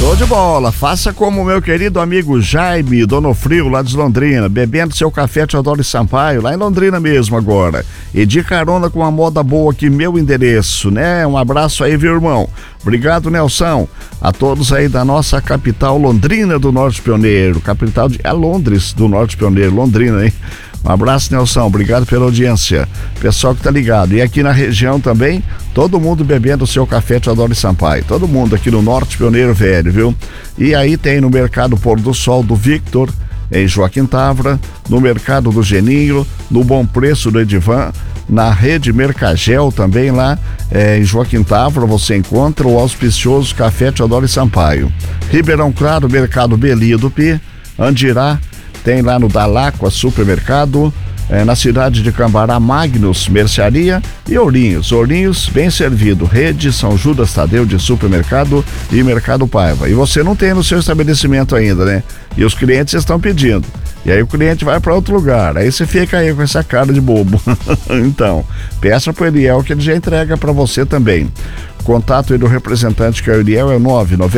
Show de bola, faça como o meu querido amigo Jaime Donofrio, lá de Londrina, bebendo seu café Teodoro Sampaio, lá em Londrina mesmo agora, e de carona com uma moda boa aqui, meu endereço, né? Um abraço aí, viu, irmão? Obrigado, Nelson, a todos aí da nossa capital Londrina do Norte Pioneiro, capital de Londres do Norte Pioneiro, Londrina, hein? Um abraço, Nelson, obrigado pela audiência, pessoal que tá ligado. E aqui na região também, todo mundo bebendo o seu café Teodoro Sampaio, todo mundo aqui no Norte Pioneiro Velho, viu? E aí tem no Mercado Pôr do Sol do Victor, em Joaquim Tavra, no Mercado do Geninho, no Bom Preço do Edivan, na Rede Mercagel também lá em Joaquim Tavra você encontra o auspicioso café Teodoro Sampaio. Ribeirão Claro, Mercado Belia do Pi, Andirá, tem lá no Dalacqua Supermercado, na cidade de Cambará, Magnus Mercearia e Ourinhos bem servido, Rede São Judas Tadeu de Supermercado e Mercado Paiva. E você não tem no seu estabelecimento ainda, né? E os clientes estão pedindo. E aí o cliente vai para outro lugar, aí você fica aí com essa cara de bobo. Então, peça pro Eliel que ele já entrega para você também. Contato aí do representante que é o Eliel é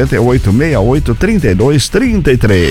998683233.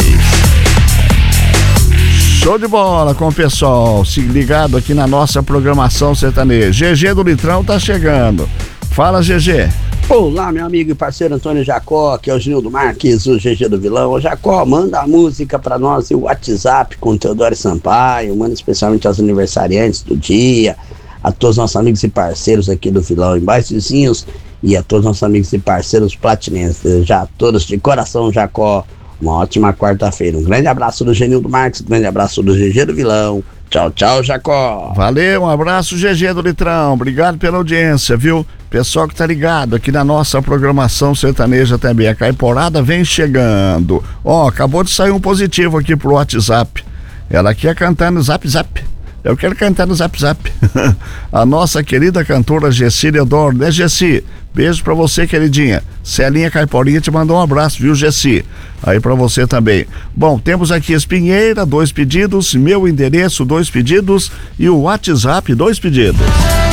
Show de bola com o pessoal, se ligado aqui na nossa programação sertaneja. GG do Litrão tá chegando. Fala, GG. Olá, meu amigo e parceiro Antônio Jacó, que é o Gildo Marques, o GG do Vilão. Ô, Jacó, manda a música pra nós e o WhatsApp com o Teodoro Sampaio, manda especialmente aos aniversariantes do dia, a todos os nossos amigos e parceiros aqui do Vilão em Bairros Vizinhos e a todos os nossos amigos e parceiros platinenses. Já todos de coração, Jacó. Uma ótima quarta-feira. Um grande abraço do Genildo Marques, um grande abraço do GG do Vilão. Tchau, tchau, Jacó. Valeu, um abraço, GG do Litrão. Obrigado pela audiência, viu? Pessoal que tá ligado aqui na nossa programação sertaneja também. A Caiporada vem chegando. Ó, acabou de sair um positivo aqui pro WhatsApp. Ela quer cantar no Zap Zap. Eu quero cantar no Zap Zap. A nossa querida cantora Gessi Leodoro, né, Gessi? Beijo pra você, queridinha. Celinha Caiporinha te mandou um abraço, viu, Gessi? Aí pra você também. Bom, temos aqui Espinheira, 2 pedidos, meu endereço, 2 pedidos e o WhatsApp, 2 pedidos.